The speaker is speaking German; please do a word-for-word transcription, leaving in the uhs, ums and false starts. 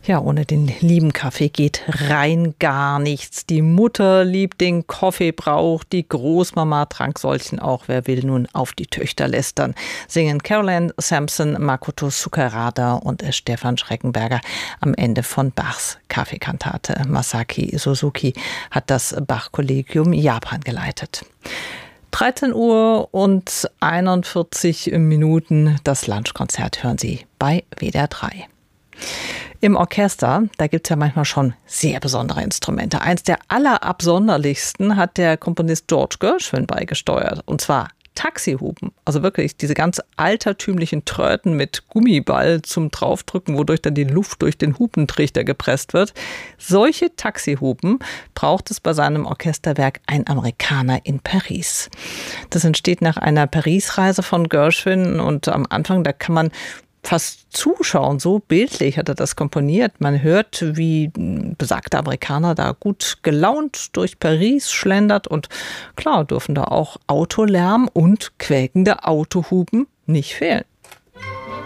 Ja, ohne den lieben Kaffee geht rein gar nichts. Die Mutter liebt den Kaffeebrauch, die Großmama trank solchen auch. Wer will nun auf die Töchter lästern? Singen Caroline Sampson, Makoto Sukarada und Stefan Schreckenberger am Ende von Bachs Kaffeekantate. Masaki Suzuki hat das Bach-Kollegium Japan geleitet. dreizehn Uhr und einundvierzig Minuten. Das Lunchkonzert hören Sie bei W D R drei. Im Orchester, da gibt es ja manchmal schon sehr besondere Instrumente. Eins der allerabsonderlichsten hat der Komponist George Gershwin beigesteuert. Und zwar Taxihupen. Also wirklich diese ganz altertümlichen Tröten mit Gummiball zum Draufdrücken, wodurch dann die Luft durch den Hupentrichter gepresst wird. Solche Taxihupen braucht es bei seinem Orchesterwerk Ein Amerikaner in Paris. Das entsteht nach einer Paris-Reise von Gershwin und am Anfang, da kann man fast zuschauen, so bildlich hat er das komponiert. Man hört, wie besagter Amerikaner da gut gelaunt durch Paris schlendert und klar dürfen da auch Autolärm und quäkende Autohupen nicht fehlen.